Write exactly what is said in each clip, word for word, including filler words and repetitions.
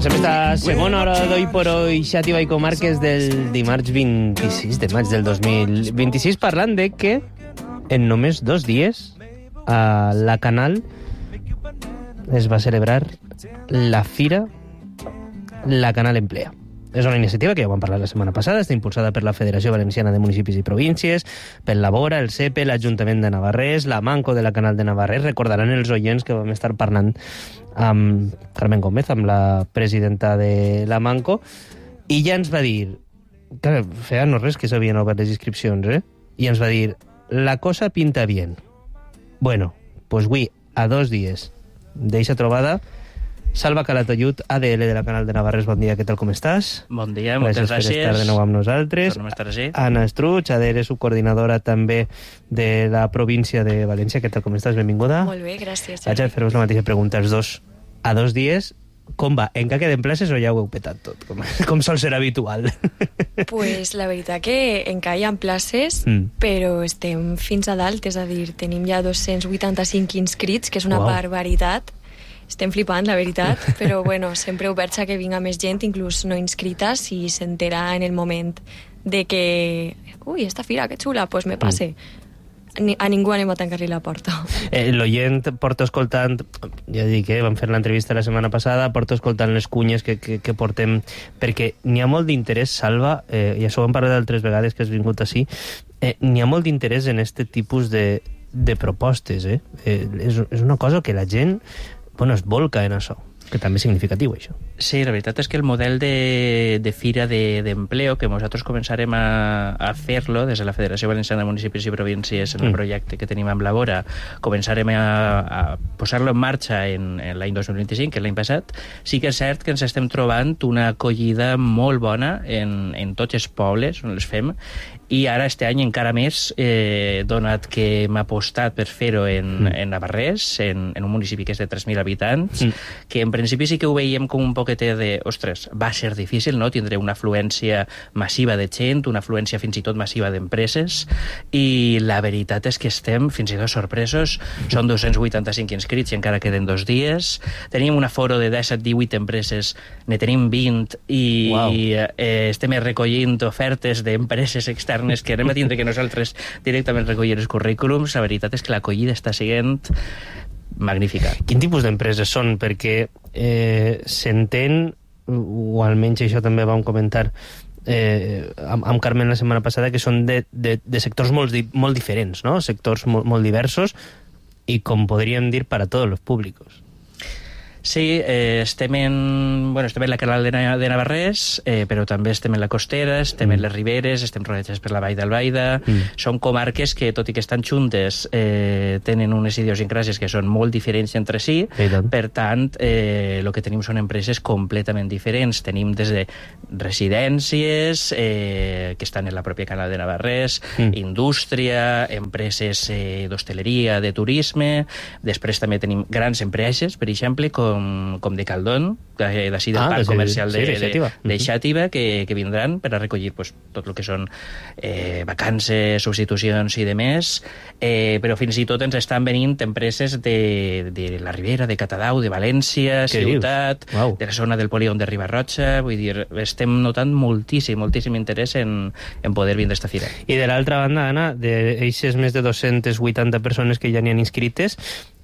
Comencem esta segona hora d'Hoy por Hoy, Xàtiva i Comarques del dimarts vint-i-sis de maig del dos mil vint-i-sis, parlant de que en només dos dies a la Canal es va celebrar la Fira La Canal Emplea. És una iniciativa que ja ho vam parlar la setmana passada, està impulsada per la Federació Valenciana de Municipis i Províncies, pel Labora, el C E P E, l'Ajuntament de Navarrés, la Manco de la Canal de Navarrés. Recordaran els oients que vam estar parlant amb Carmen Gómez, amb la presidenta de la Manco, i ja ens va dir, que feia no res que s'havien obert les inscripcions, eh? I ens va dir, la cosa pinta bien. Bueno, pues avui, a dos dies d'eixa trobada, Salva Calatayud, A D L de la Canal de Navarres, bon dia, què tal, com estàs? Bon dia, moltes gràcies. Gràcies per estar de nou amb nosaltres. Tornem a estar així. Anna Estruig, A D L, subcoordinadora també de la província de València, què tal, com estàs? Benvinguda. Molt bé, gràcies. Vaig a fer-vos la mateixa pregunta als dos. A dos dies, com va? Encara queden places o ja ho heu petat tot? Com, com sol ser habitual? Pues la veritat que encara hi ha places, mm. però estem fins a dalt, és a dir, tenim ja dos-cents vuitanta-cinc inscrits, que és una Uau. barbaritat. Estem flipant, la veritat, però bueno, sempre oberts a que vinga més gent, inclús no inscrita, si s'entera en el moment de que ui, esta fira, que xula, pues me passe. Ni, a ningú anem a tancar-li la porta. Eh, L'oient porto escoltant, ja dic, eh, vam fer l'entrevista la setmana passada, porto escoltant les cunyes que, que, que portem, perquè n'hi ha molt d'interès, Salva, eh, ja s'ho hem parlat d'altres vegades que has vingut així, eh, n'hi ha molt d'interès en aquest tipus de, de propostes, eh? eh és, és una cosa que la gent bueno, es volca en això, que també és significatiu, això. Sí, la veritat és que el model de, de fira d'empleo, de, que nosaltres començarem a, a fer-lo des de la Federació Valenciana de Municipis i Províncies en el mm. projecte que tenim amb Labora, començarem a, a posar-lo en marxa en, en l'any dos mil vint-i-cinc, que és l'any passat. Sí que és cert que ens estem trobant una acollida molt bona en, en tots els pobles on les fem, i ara este any encara més, eh, donat que m'ha apostat per fer-ho en, mm. en Navarrés, en, en un municipi que és de tres mil habitants, mm. que en principi sí que ho veiem com un poquetet de, ostres, va ser difícil, no? Tindré una afluència massiva de gent, una afluència fins i tot massiva d'empreses, i la veritat és que estem fins i tot sorpresos. Són dos-cents vuitanta-cinc inscrits i encara queden dos dies. Tenim un aforo de disset divuit empreses, ne tenim vint, i wow. eh, estem recollint ofertes d'empreses externes que anem a tindre que nosaltres directament recollir els currículums. La veritat és que l'acollida està sent magnífica. Quin tipus d'empreses són? Perquè eh, s'entén, o almenys això també vam comentar eh, amb, amb Carmen la setmana passada, que són de, de, de sectors molt, di, molt diferents, no? Sectors molt, molt diversos i, com podríem dir, para tots els públicos. Sí, eh, estem en, bueno, estem en la Canal de, de Navarrés, eh, però també estem en la Costera, estem mm. en les Riberes, estem rodejats per la Vall d'Albaida. Mm. Són comarques que, tot i que estan juntes, eh, tenen unes idiosincràsies que són molt diferents entre si. tant. Per tant, el eh, que tenim són empreses completament diferents. Tenim des de residències, eh, que estan en la pròpia Canal de Navarrés, mm. indústria, empreses eh, d'hostaleria, de turisme. Després també tenim grans empreses, per exemple, com Com, com de Caldón, d'ací del ah, parc de, comercial de, sí, de, de, de Xàtiva, que, que vindran per a recollir pues, tot el que són eh, vacances, substitucions i demés, eh, però fins i tot ens estan venint empreses de, de la Ribera, de Catadau, de València, Què Ciutat, wow. de la zona del polígon de Ribarrotxa. Vull dir, estem notant moltíssim, moltíssim interès en, en poder vindre a esta fira. I de l'altra banda, Anna, d'eixes més de dos-cents vuitanta persones que ja n'hi han inscrites,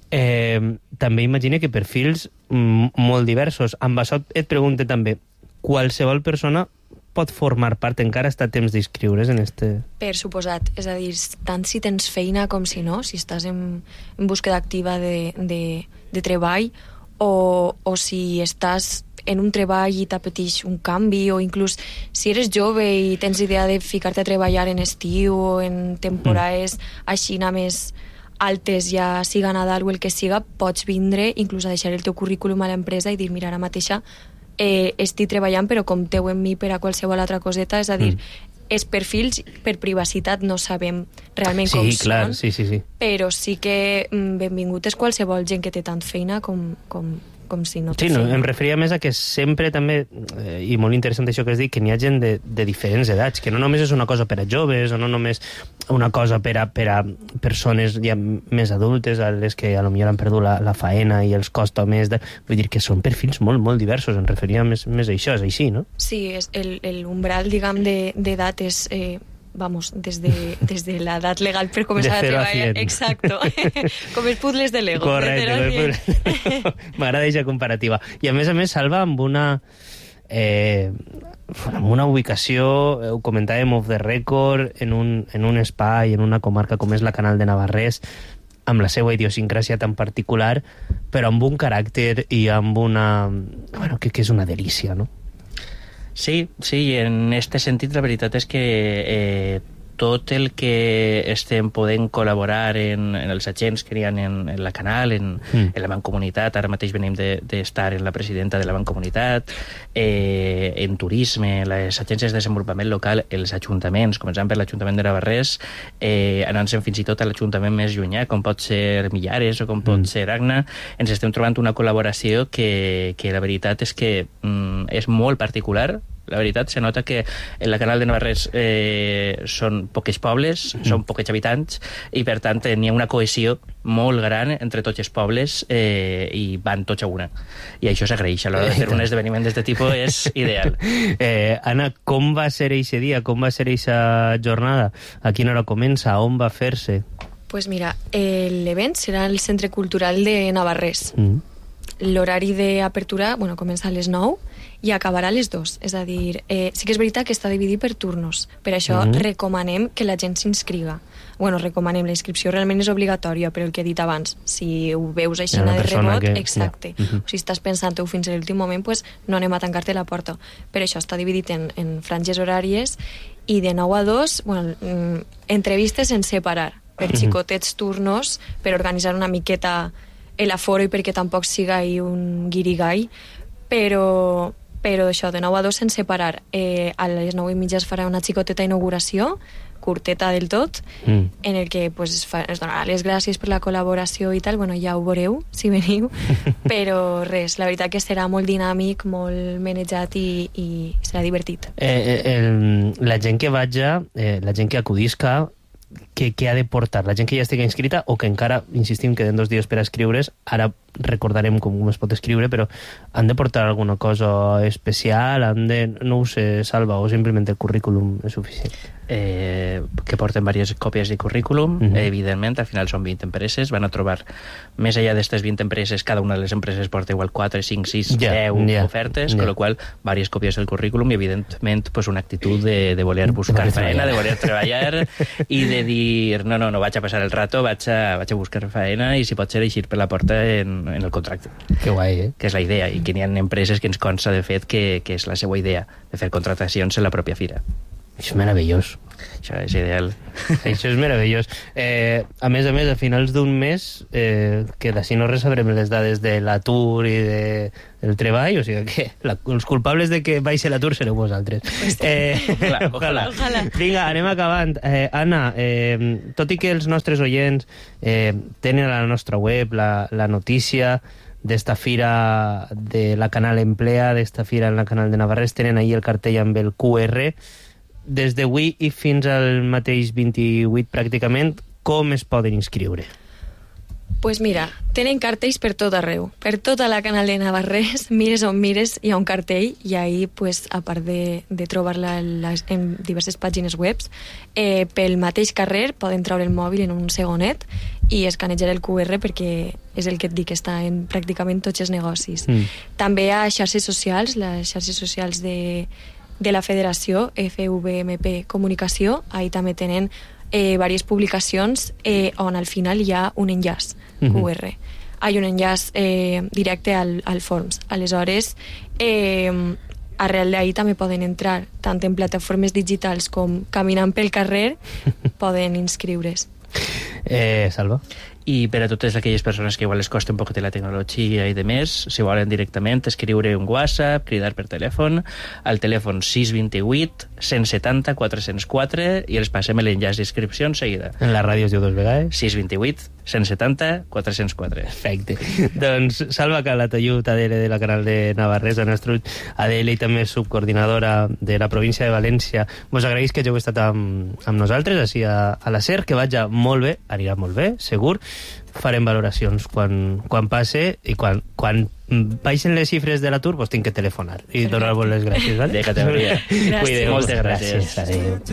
Eh, també imagina que perfils mm, molt diversos. Amb això et pregunto també, qualsevol persona pot formar part, encara està a temps d'inscriure's en este... Per suposat, és a dir, tant si tens feina com si no, si estàs en, en búsqueda activa de, de, de treball, o, o si estàs en un treball i t'apeteix un canvi, o inclús si eres jove i tens idea de ficar-te a treballar en estiu o en temporades mm. així més altes, ja siga Nadal o el que siga, pots vindre inclús a deixar el teu currículum a l'empresa i dir, mira, ara mateixa eh, estic treballant, però compteu en mi per a qualsevol altra coseta. És a dir, mm. els perfils, per privacitat, no sabem realment sí, com clar, són, sí, sí, sí. però sí que benvingut és qualsevol gent que té tant feina com, com com si no té Sí, no, feina. em referia més a que sempre també, eh, i molt interessant això que has dit, que n'hi ha gent de, de diferents edats, que no només és una cosa per a joves, o no només una cosa per a, per a persones ja més adultes, a les que a lo millor han perdut la, la faena i els costa més... De... Vull dir que són perfils molt, molt diversos, em referia més, més a això, és així, no? Sí, és el, el umbral, diguem, d'edat és... Eh, vamos, des de, des de l'edat legal per començar a treballar. Exacto. Com els puzzles de Lego. Correcte. M'agrada aquesta comparativa. I a més a més, Salva, amb una... Eh, amb una ubicació, ho comentàvem off the record, en un, en un espai, en una comarca com és la Canal de Navarrés, amb la seva idiosincràsia tan particular, però amb un caràcter i amb una... Bueno, que, que és una delícia, no? Sí, sí, en este sentit la veritat és que eh, tot el que estem podent col·laborar en, en els agents que hi ha en, en la Canal, en, mm. en la Mancomunitat, ara mateix venim d'estar de, en la presidenta de la Mancomunitat, eh, en turisme, les agències de desenvolupament local, els ajuntaments, començant per l'Ajuntament de Navarrés, eh, anant-se'n fins i tot a l'Ajuntament més llunyà, com pot ser Millares o com pot mm. ser Agna, ens estem trobant una col·laboració que, que la veritat és que mm, és molt particular. La veritat, se nota que en la Canal de Navarrés eh, són poques pobles, mm. són poques habitants, i per tant n'hi ha una cohesió molt gran entre tots els pobles eh, i van tots a una. I això s'agraeix. A l'hora de fer un esdeveniment d'aquest tipus és ideal. Eh, Anna, com va ser aquest dia? Com va ser aquesta jornada? A quina hora comença? On va fer-se? Pues mira, eh, l'event serà al Centre Cultural de Navarrés. Mm. L'horari d'apertura, bueno, comença a les nou i acabarà a les dues. És a dir, eh, sí que és veritat que està dividit per turnos. Per això mm-hmm. recomanem que la gent s'inscriga. Bueno, recomanem, la inscripció realment és obligatòria, però el que he dit abans, si ho veus així de rebot, que... exacte. Yeah. Mm-hmm. O si estàs pensant-ho fins a l'últim moment, pues no anem a tancar-te la porta. Per això està dividit en, en franges horàries i de nou a dos, bueno, entrevistes sense parar, per mm-hmm. xicotets turnos, per organitzar una miqueta l'aforo i perquè tampoc siga ahí un guirigall, però, però això, de nou a dos sense parar. Eh, a les nou i mitja es farà una xicoteta inauguració, curteta del tot, mm. en el que pues, es, fa, es donarà les gràcies per la col·laboració i tal, bueno, ja ho veureu, si veniu, però res, la veritat que serà molt dinàmic, molt manejat i, i serà divertit. Eh, el, la gent que vaja, eh, la gent que acudisca, que, que ha de portar? La gent que ja estigui inscrita o que encara, insistim, queden dos dies per a escriure's, ara recordarem com es pot escriure, però han de portar alguna cosa especial, han de, no ho sé, Salva, o simplement el currículum és suficient? Eh, que porten diverses còpies de currículum, uh-huh. evidentment, al final són vint empreses, van a trobar, més enllà d'aquestes vint empreses, cada una de les empreses porta igual quatre, cinc, sis, yeah, deu yeah, ofertes, yeah. con lo qual, diverses còpies del currículum i, evidentment, pues, una actitud de, de voler buscar faena, de voler treballar i de dir, no, no, no vaig a passar el rato, vaig a, vaig a buscar faena i si pot ser eixir per la porta en, en el contracte. Que guai, eh? Que és la idea, i que n'hi ha empreses que ens consta, de fet, que, que és la seva idea, de fer contratacions en la pròpia fira. És meravellós. Això és ideal. Això és meravellós. Eh, a més a més, a finals d'un mes, eh, que d'ací no resabrem les dades de l'atur i de, del treball, o sigui que la, els culpables de que baixi l'atur sereu vosaltres. Eh, Clar, ojalà. ojalà. Vinga, anem acabant. Eh, Anna, eh, tot i que els nostres oients eh, tenen a la nostra web la, la notícia d'esta fira de la Canal Emplea, d'esta fira en la Canal de Navarrés, tenen ahir el cartell amb el Q R. Des d'avui i fins al mateix vint-i-vuit pràcticament, com es poden inscriure? Pues mira, tenen cartells per tot arreu. Per tota la Canal de Navarrés, mires on mires, hi ha un cartell, i ahir, pues, a part de, de trobar-la en diverses pàgines web, eh, pel mateix carrer poden treure el mòbil en un segonet i escanejar el Q R, perquè és el que et dic, està en pràcticament tots els negocis. Mm. També hi ha xarxes socials, les xarxes socials de... de la Federació F V M P Comunicació, ahí també tenen eh, diverses publicacions eh, on al final hi ha un enllaç uh-huh. Q R. Hi ha un enllaç eh, directe al, al Forms. Aleshores, eh, arrel d'ahí també poden entrar, tant en plataformes digitals com caminant pel carrer, poden inscriure's. Eh, Salva? I per a totes aquelles persones que igual les costa un poc de la tecnologia i de més, si volen directament escriure un WhatsApp, cridar per telèfon, al telèfon sis dos vuit, cent setanta, quatre cents quatre i els passem l'enllaç d'inscripció en seguida. En la ràdio es diu dos vegades? sis dos vuit, cent setanta quatre-cents quatre. Perfecte. Doncs Salva Calatayud, A D L de la Canal de Navarrés, la nostra A D L i també subcoordinadora de la província de València, vos agraïs que hàgiu estat amb, amb nosaltres així a, a la SER, que vaja molt bé, anirà molt bé, segur. Farem valoracions quan, quan passe i quan, quan baixen les xifres de l'atur, vos tinc que telefonar i donar-vos les gràcies. Vale? De categoria. Gràcies. Moltes gràcies. Gràcies. Adéu.